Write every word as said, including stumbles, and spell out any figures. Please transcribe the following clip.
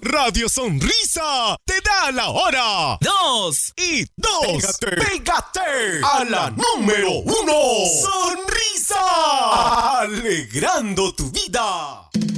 Radio Sonrisa te da la hora. Dos y dos. Pégate, Pégate a la número uno. Sonrisa. Alegrando tu vida.